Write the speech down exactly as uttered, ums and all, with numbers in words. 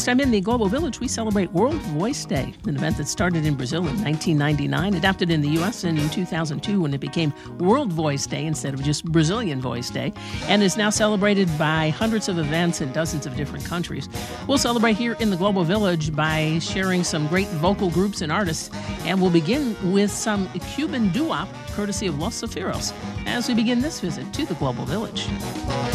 This time in the Global Village, we celebrate World Voice Day, an event that started in Brazil in nineteen ninety-nine, adapted in the U S in two thousand two when it became World Voice Day instead of just Brazilian Voice Day, and is now celebrated by hundreds of events in dozens of different countries. We'll celebrate here in the Global Village by sharing some great vocal groups and artists, and we'll begin with some Cuban doo-wop courtesy of Los Zafiros as we begin this visit to the Global Village.